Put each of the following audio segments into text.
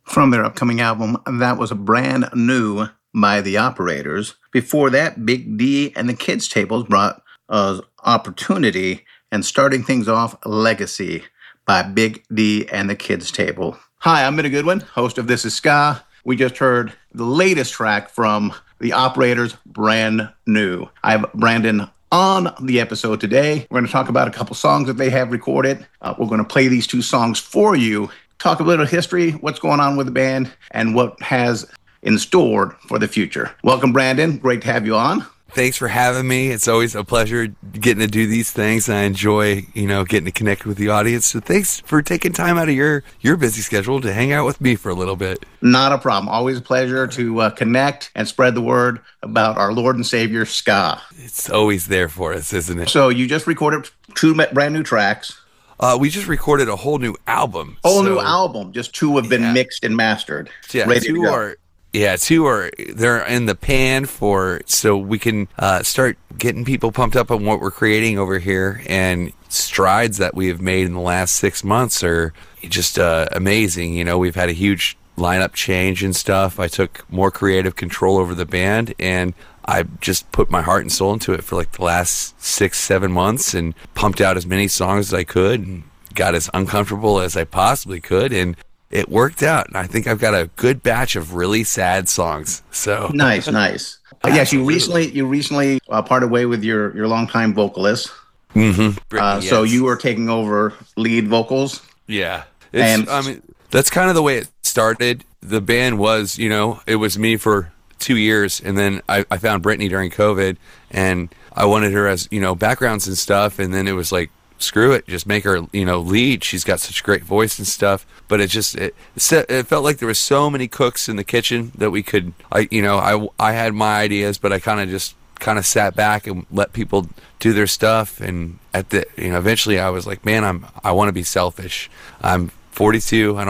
from their upcoming album that was brand new by the Operators. Before that, Big D and the Kids Tables brought us Opportunity, and starting things off, Legacy by Big D and the Kids Table. Hi, I'm Minna Goodwin, host of This Is Ska. We just heard the latest track from the Operators, Brand New. I have Brandon on the episode today. We're going to talk about a couple songs that they have recorded. We're going to play these two songs for you, talk a little history, what's going on with the band, and what has in store for the future. Welcome, Brandon. Great to have you on. Thanks for having me. It's always a pleasure getting to do these things, and I enjoy, getting to connect with the audience. So thanks for taking time out of your busy schedule to hang out with me for a little bit. Not a problem. Always a pleasure to connect and spread the word about our Lord and Savior, ska. It's always there for us, isn't it? So you just recorded two brand new tracks. We just recorded a whole new album. New album. Just two have been mixed and mastered. Yeah, two are they're in the pan so we can start getting people pumped up on what we're creating over here, and strides that we have made in the last 6 months are just amazing. We've had a huge lineup change and stuff. I took more creative control over the band, and I just put my heart and soul into it for like the last 6-7 months and pumped out as many songs as I could and got as uncomfortable as I possibly could, and it worked out. And I think I've got a good batch of really sad songs. So nice. Yes, you recently parted way with your longtime vocalist. Mm-hmm. So you were taking over lead vocals. Yeah, that's kind of the way it started. The band was, it was me for 2 years, and then I found Brittany during COVID, and I wanted her as backgrounds and stuff, and then it was like, screw it, just make her lead. She's got such a great voice and stuff. But it felt like there were so many cooks in the kitchen that we could. I had my ideas, but I kind of sat back and let people do their stuff. And eventually I was like, man, I want to be selfish. I'm 42. I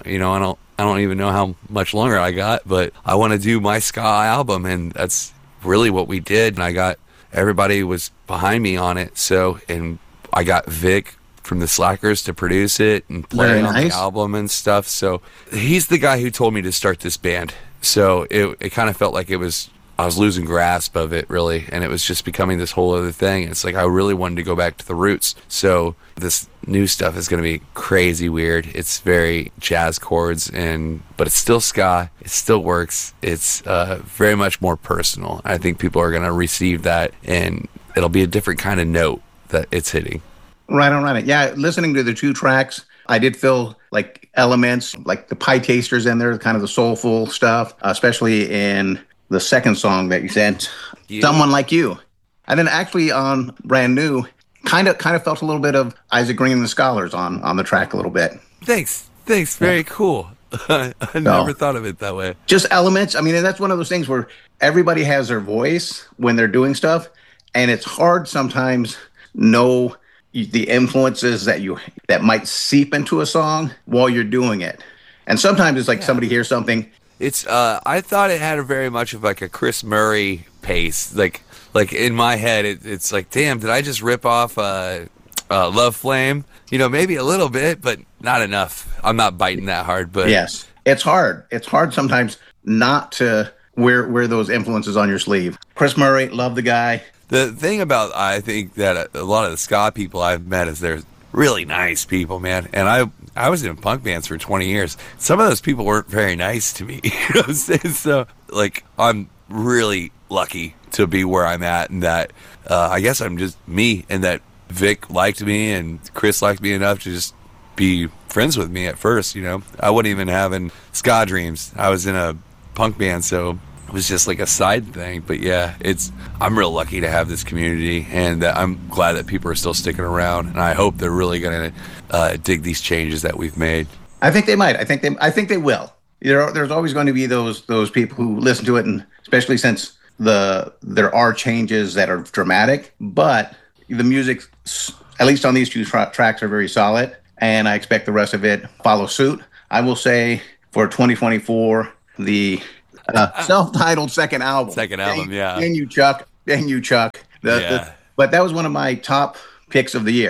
don't even know how much longer I got, but I want to do my ska album, and that's really what we did. And everybody was behind me on it. And I got Vic from the Slackers to produce it and play on the album and stuff. So he's the guy who told me to start this band. So it kind of felt like I was losing grasp of it, really, and it was just becoming this whole other thing. It's like I really wanted to go back to the roots. So this new stuff is going to be crazy weird. It's very jazz chords, but it's still ska. It still works. It's very much more personal. I think people are going to receive that, and it'll be a different kind of note that it's hitting. Right on. Yeah, listening to the two tracks, I did feel like elements, like the Pie Tasters in there, kind of the soulful stuff, especially in the second song that you sent, Someone Like You. And then actually on Brand New, kind of felt a little bit of Isaac Green and the Scholars on the track a little bit. Thanks. Very cool. I never thought of it that way. Just elements. And that's one of those things where everybody has their voice when they're doing stuff, and it's hard sometimes know the influences that might seep into a song while you're doing it. And sometimes it's like somebody hears something. It's I thought it had a very much of like a Chris Murray pace. Like in my head, it's like, damn, did I just rip off Love Flame? Maybe a little bit, but not enough. I'm not biting that hard. But yes, it's hard. It's hard sometimes not to wear those influences on your sleeve. Chris Murray, love the guy. The thing about, I think that a lot of the ska people I've met is they're really nice people, man. And I was in punk bands for 20 years. Some of those people weren't very nice to me. You know what I'm saying? So, I'm really lucky to be where I'm at, and that I guess I'm just me, and that Vic liked me and Chris liked me enough to just be friends with me at first, I wasn't even having ska dreams. I was in a punk band, so it was just like a side thing. But yeah, I'm real lucky to have this community, and I'm glad that people are still sticking around, and I hope they're really going to dig these changes that we've made. I think they might. I think they will. There's always going to be those people who listen to it, and especially since there are changes that are dramatic, but the music, at least on these two tracks, are very solid, and I expect the rest of it follow suit. I will say for 2024, the self-titled second album. And you Chuck. But that was one of my top picks of the year.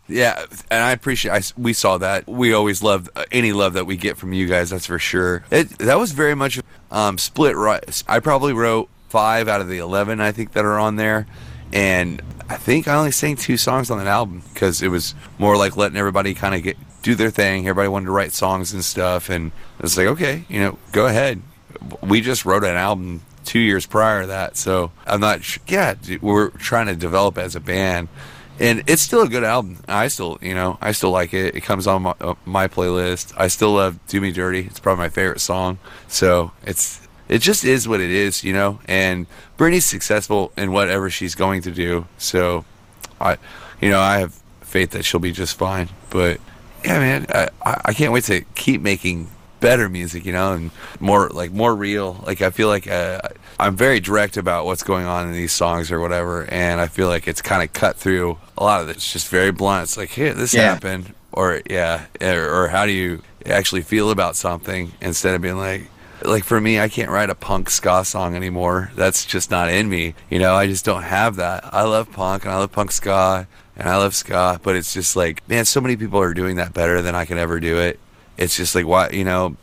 Yeah, and I appreciate. We saw that. We always love any love that we get from you guys. That's for sure. That was very much split. Right, I probably wrote 5 out of the 11 I think that are on there, and I think I only sang 2 songs on that album because it was more like letting everybody kind of do their thing. Everybody wanted to write songs and stuff, and it's like, okay, go ahead. We just wrote an album 2 years prior to that, so I'm not. We're trying to develop as a band. And it's still a good album. I still like it. It comes on my playlist. I still love "Do Me Dirty." It's probably my favorite song. So it just is what it is, And Brittany's successful in whatever she's going to do. So I have faith that she'll be just fine. But yeah, man, I can't wait to keep making better music, and more real. Like I feel like I'm very direct about what's going on in these songs or whatever, and I feel like it's kind of cut through a lot of it. It's just very blunt. It's like, hey, this happened, or how do you actually feel about something, instead of being like for me, I can't write a punk ska song anymore. That's just not in me. I just don't have that. I love punk and I love punk ska and I love ska, but it's just like, man, so many people are doing that better than I can ever do it. It's just like, why,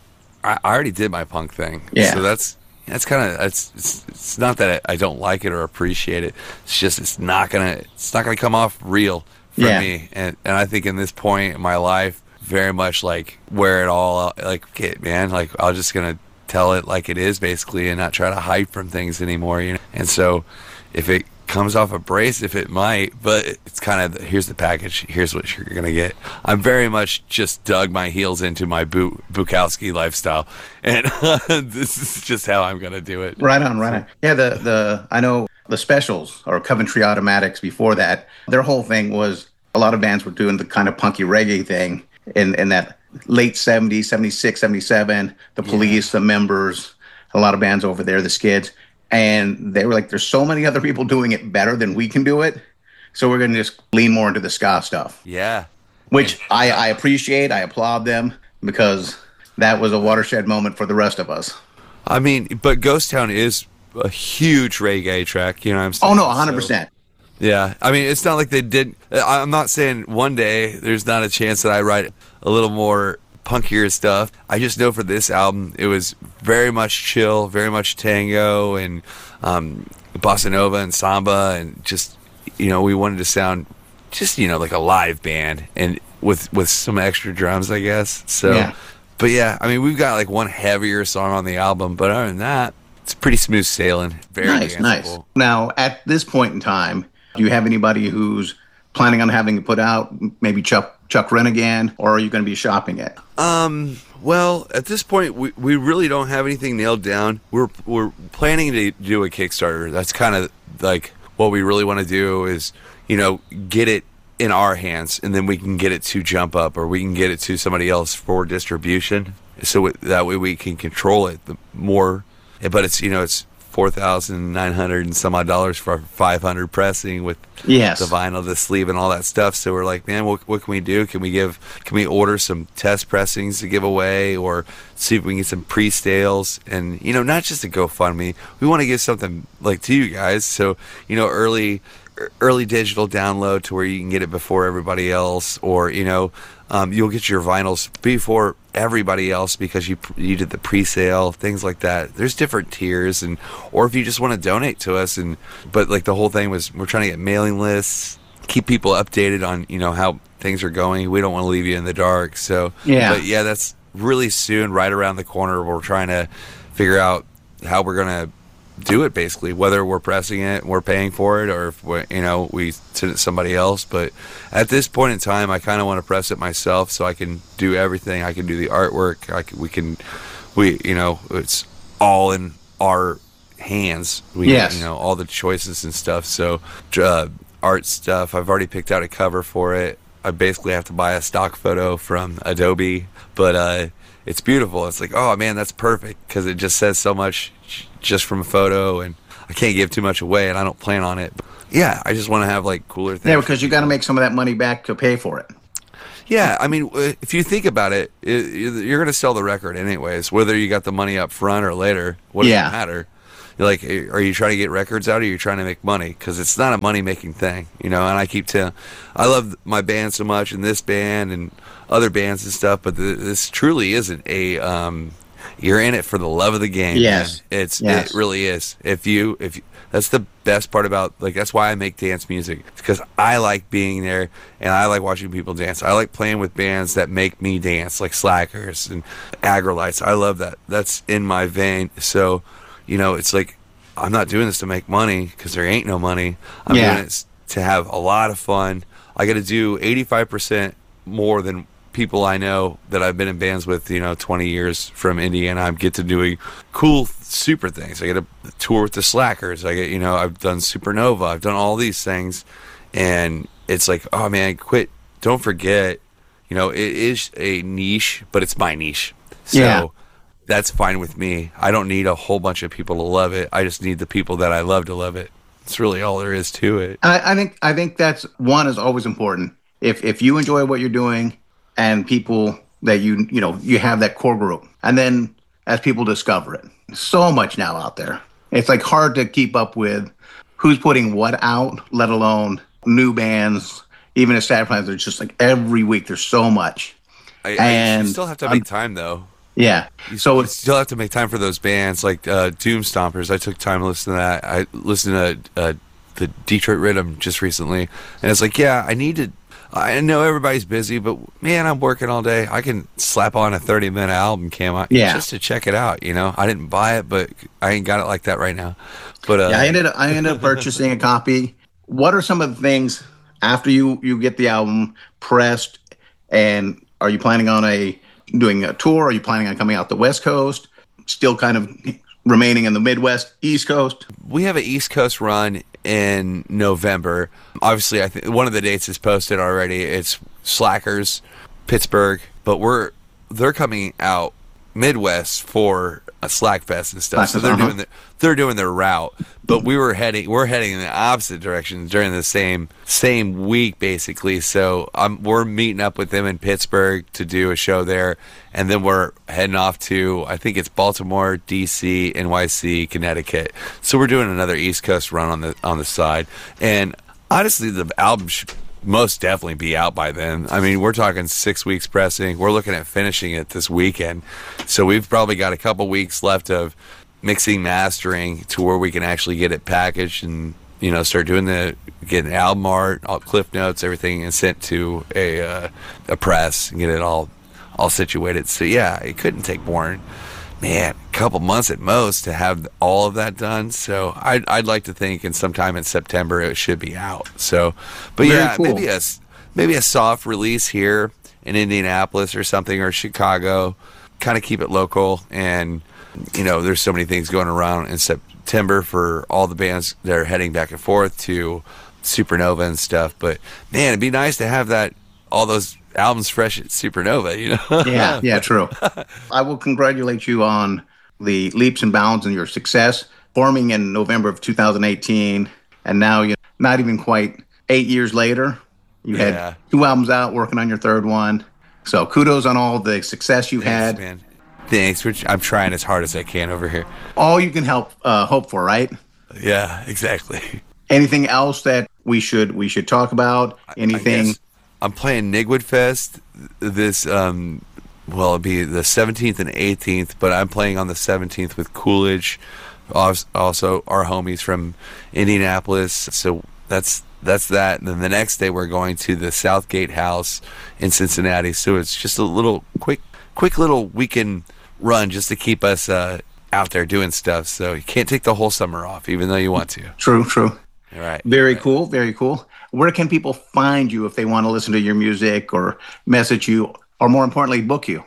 I already did my punk thing. Yeah. So that's kind of, it's not that I don't like it or appreciate it. It's just, it's not gonna come off real for me. And I think in this point in my life, very much like where it all, like, okay, man, like I'm just gonna tell it like it is basically, and not try to hide from things anymore. And so if it comes off abrasive, it might, but it's kind of, here's the package, here's what you're gonna get. I'm very much just dug my heels into my Bukowski lifestyle, and this is just how I'm gonna do it. Right on. Yeah, I know the Specials, or Coventry Automatics, before that, their whole thing was, a lot of bands were doing the kind of punky reggae thing in that late 70s, 76, 77, the Police, the Members, a lot of bands over there, the Skids. And they were like, there's so many other people doing it better than we can do it, so we're going to just lean more into the ska stuff. Yeah. Which I appreciate. I applaud them, because that was a watershed moment for the rest of us. I mean, but Ghost Town is a huge reggae track, you know what I'm saying? Oh, no, 100%. So, yeah. I mean, it's not like they did. I'm not saying one day there's not a chance that I write a little more punkier stuff. I just know for this album, it was very much chill, very much tango and bossa nova and samba, and just, we wanted to sound just, like a live band, and with some extra drums, I guess. So, yeah. But yeah, I mean, we've got like one heavier song on the album, but other than that, it's pretty smooth sailing. Very nice. Now, at this point in time, do you have anybody who's planning on having it put out, maybe Chuck Renegan, or are you going to be shopping it? Well, at this point, we really don't have anything nailed down. We're planning to do a Kickstarter. That's kind of like what we really want to do is, get it in our hands, and then we can get it to Jump Up, or we can get it to somebody else for distribution. So that way we can control it more. But it's, it's $4,900 and some odd dollars for 500 pressing with the vinyl, the sleeve, and all that stuff. So we're like, man, what can we do? Can we order some test pressings to give away, or see if we can get some pre-sales? And not just a GoFundMe. We want to give something like to you guys. So early digital download to where you can get it before everybody else, or you'll get your vinyls before everybody else because you did the pre-sale, things like that. There's different tiers, or if you just want to donate to us, but like the whole thing was, we're trying to get mailing lists, keep people updated on how things are going. We don't want to leave you in the dark. So but yeah, that's really soon, right around the corner. We're trying to figure out how we're gonna do it, basically, whether we're pressing it and we're paying for it, or if we send it to somebody else. But at this point in time, I kind of want to press it myself, so I can do everything. I can do the artwork. It's all in our hands. All the choices and stuff. So art stuff, I've already picked out a cover for it. I basically have to buy a stock photo from Adobe, but it's beautiful. It's like, oh man, that's perfect, because it just says so much just from a photo, and I can't give too much away, and I don't plan on it. But yeah, I just want to have like cooler things. Yeah, because you got to make some of that money back to pay for it. Yeah, I mean, if you think about it, you're going to sell the record anyways, whether you got the money up front or later. What does it matter? like, are you trying to get records out, or are you trying to make money? Because it's not a money making thing, you know. And I keep telling, I love my band so much, and this band and other bands and stuff, but this truly isn't a you're in it for the love of the game. Yes, man. It really is. If you that's the best part about, like, that's why I make dance music, because I like being there and I like watching people dance. I like playing with bands that make me dance, like Slackers and Agrolites. I love that. That's in my vein. So, you know, it's like, I'm not doing this to make money, because there ain't no money. I'm doing it to have a lot of fun. I got to do 85% more than people I know that I've been in bands with, you know, 20 years from Indiana. I get to doing cool, super things. I get a tour with the Slackers. I get, you know, I've done Supernova. I've done all these things. And it's like, oh man, quit. Don't forget, you know, it is a niche, but it's my niche. So that's fine with me. I don't need a whole bunch of people to love it. I just need the people that I love to love it. That's really all there is to it. I think that's one is always important. If you enjoy what you're doing, and people that you have that core group, and then as people discover it, so much now out there, it's like hard to keep up with who's putting what out, let alone new bands, even established bands. There's just like every week there's so much. And you still have to make time though. Yeah. You still have to make time for those bands like Doom Stompers. I took time to listen to that. I listened to the Detroit Rhythm just recently, and it's like, yeah, I know everybody's busy, but man, I'm working all day. I can slap on a 30-minute album, just to check it out. You know, I didn't buy it, but I ain't got it like that right now. But I ended up purchasing a copy. What are some of the things after you get the album pressed, and are you planning on doing a tour? Are you planning on coming out the West Coast? Still kind of remaining in the Midwest, East Coast? We have an East Coast run in November. Obviously, I think one of the dates is posted already. It's Slackers, Pittsburgh, but they're coming out Midwest for a Slackfest and stuff. So they're doing their route. But we're heading in the opposite direction during the same week, basically. So we're meeting up with them in Pittsburgh to do a show there, and then we're heading off to, I think it's Baltimore, DC, NYC, Connecticut. So we're doing another East Coast run on the side. And honestly, the album should most definitely be out by then. I mean, we're talking 6 weeks pressing. We're looking at finishing it this weekend. So we've probably got a couple weeks left of mixing, mastering, to where we can actually get it packaged and, you know, start doing getting album art, all cliff notes, everything, and sent to a press and get it all situated. So yeah, it couldn't take more than, a couple months at most to have all of that done. So I'd like to think in sometime in September it should be out. So, but very yeah, cool. maybe a soft release here in Indianapolis or something, or Chicago. Kind of keep it local. And you know, there's so many things going around in September for all the bands that are heading back and forth to Supernova and stuff. But man, it'd be nice to have all those albums fresh at Supernova, you know? Yeah, true. I will congratulate you on the leaps and bounds and your success, forming in November of 2018. And now, not even quite 8 years later, you had 2 albums out, working on your 3rd one. So kudos on all the success you had. Man. Thanks. I'm trying as hard as I can over here. All you can hope for, right? Yeah, exactly. Anything else that we should talk about? Anything? I'm playing Nigwood Fest this, it'll be the 17th and 18th, but I'm playing on the 17th with Coolidge, also our homies from Indianapolis. So that's that. And then the next day we're going to the Southgate House in Cincinnati. So it's just a little quick little weekend run just to keep us out there doing stuff. So you can't take the whole summer off, even though you want to. True. All right. Very cool. Where can people find you if they want to listen to your music or message you, or more importantly, book you?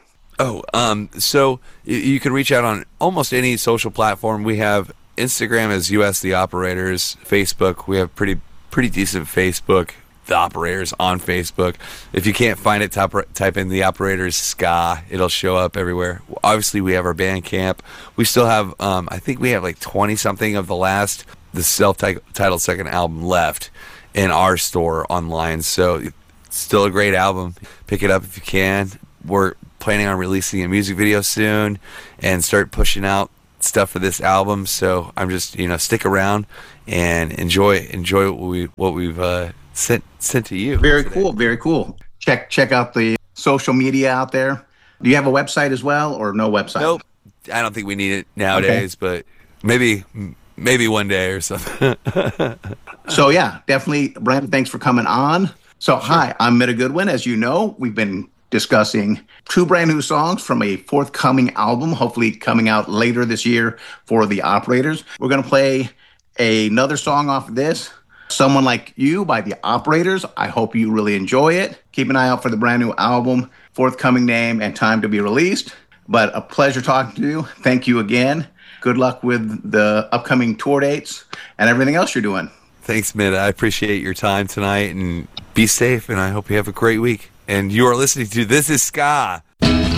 So you can reach out on almost any social platform. We have Instagram as US The Operators. Facebook, we have pretty decent Facebook, The Operators on Facebook. If you can't find it, type in The Operators ska. It'll show up everywhere. Obviously, we have our Bandcamp. We still have, I think we have like 20-something of the self-titled second album left in our store online. So still a great album. Pick it up if you can. We're planning on releasing a music video soon and start pushing out stuff for this album. So I'm just, stick around and enjoy what we've sent to you. Very today. cool. Very cool. Check out the social media out there. Do you have a website as well, or no website? Nope. I don't think we need it nowadays, but maybe one day or something. So yeah, definitely, Brandon, thanks for coming on. So hi, I'm Mitta Goodwin. As you know, we've been discussing 2 brand new songs from a forthcoming album, hopefully coming out later this year for the Operators. We're going to play another song off of this, Someone Like You by the Operators. I hope you really enjoy it. Keep an eye out for the brand new album, forthcoming name, and time to be released. But a pleasure talking to you. Thank you again. Good luck with the upcoming tour dates and everything else you're doing. Thanks, Mitta. I appreciate your time tonight, and be safe, and I hope you have a great week. And you are listening to This Is Ska.